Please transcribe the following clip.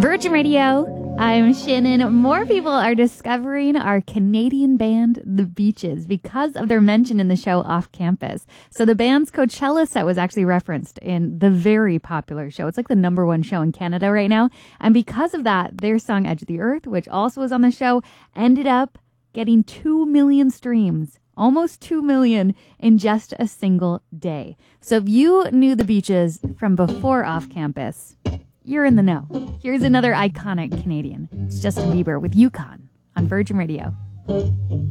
Virgin Radio, I'm Shannon. More people are discovering our Canadian band, The Beaches, because of their mention in the show Off Campus. So the band's Coachella set was actually referenced in the very popular show. It's like the #1 show in Canada right now. And because of that, their song Edge of the Earth, which also was on the show, ended up getting 2 million streams. Almost 2 million in just a single day. So if you knew The Beaches from before Off Campus, you're in the know. Here's another iconic Canadian. It's Justin Bieber with Yukon on Virgin Radio.